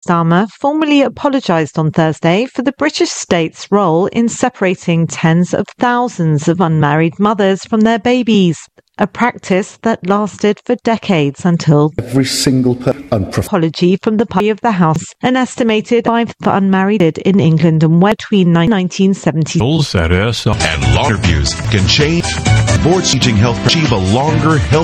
Starmer formally apologised on Thursday for the British state's role in separating tens of thousands of unmarried mothers from their babies, a practice that lasted for decades until every single apology from the party of the House, an estimated 5 for unmarried in England and Wales between 1970 and longer views can change. Board teaching health achieve a longer health